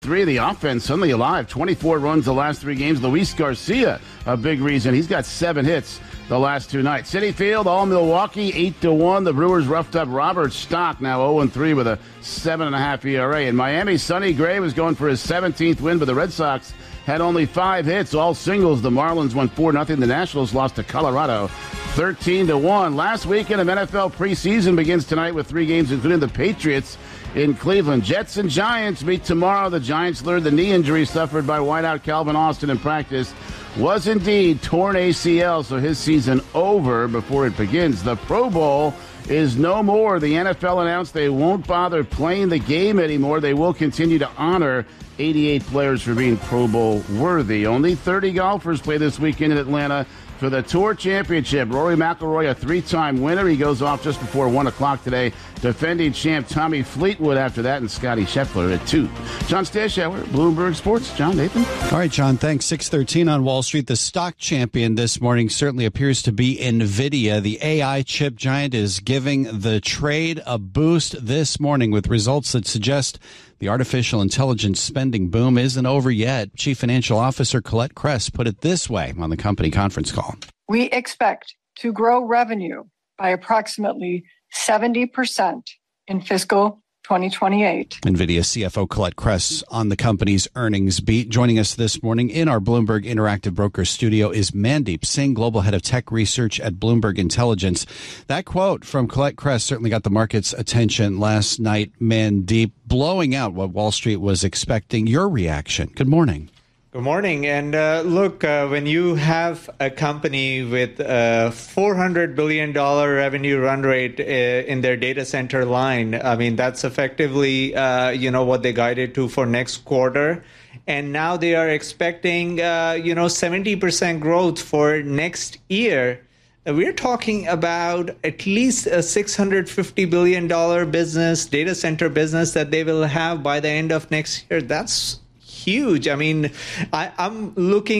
3, the offense suddenly alive. 24 runs the last 3 games. Luis Garcia, a big reason. He's got 7 hits the last 2 nights. Citi Field, all Milwaukee, 8-1. The Brewers roughed up Robert Stock, now 0-3 with a 7.5 ERA. In Miami, Sonny Gray was going for his 17th win, but the Red Sox had only 5 hits, all singles. The Marlins won 4-0. The Nationals lost to Colorado 13-1. Last weekend of NFL preseason begins tonight with 3 games, including the Patriots in Cleveland. Jets and Giants meet tomorrow. The Giants learned the knee injury suffered by wideout Calvin Austin in practice was indeed torn ACL, so his season over before it begins. The Pro Bowl is no more. The NFL announced they won't bother playing the game anymore. They will continue to honor 88 players for being Pro Bowl worthy. Only 30 golfers play this weekend in Atlanta for the Tour Championship. Rory McIlroy, a 3-time winner. He goes off just before 1 o'clock today. Defending champ Tommy Fleetwood after that, and Scotty Scheffler at 2. John Stashower, Bloomberg Sports. John, Nathan. All right, John, thanks. 6:13 on Wall Street. The stock champion this morning certainly appears to be NVIDIA. The AI chip giant is giving the trade a boost this morning with results that suggest the artificial intelligence spending boom isn't over yet. Chief Financial Officer Colette Kress put it this way on the company conference call. We expect to grow revenue by approximately 70% in fiscal 2028. NVIDIA CFO Colette Kress on the company's earnings beat. Joining us this morning in our Bloomberg Interactive Broker studio is Mandeep Singh, Global Head of Tech Research at Bloomberg Intelligence. That quote from Colette Kress certainly got the market's attention last night. Mandeep, blowing out what Wall Street was expecting. Your reaction? Good morning. Good morning. And look, when you have a company with a $400 billion revenue run rate in their data center line, I mean, that's effectively, what they guided to for next quarter. And now they are expecting, 70% growth for next year. We're talking about at least a $650 billion business, data center business that they will have by the end of next year. That's huge. I mean, I'm looking